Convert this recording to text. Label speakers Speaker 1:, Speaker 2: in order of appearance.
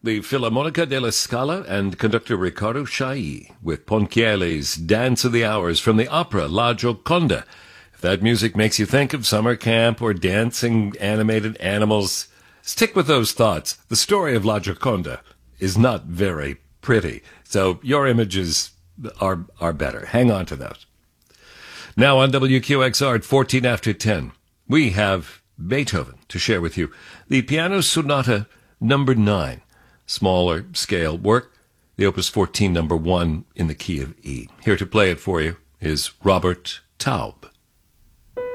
Speaker 1: the Filarmonica della Scala and conductor Riccardo Chailly with Ponchielli's Dance of the Hours from the opera La Gioconda. If that music makes you think of summer camp or dancing animated animals, stick with those thoughts. The story of La Gioconda is not very pretty, so your images are better. Hang on to that. Now on WQXR at 14 after 10, we have Beethoven to share with you. The Piano Sonata number 9, smaller scale work, the Opus 14 number 1 in the key of E. Here to play it for you is Robert Taub.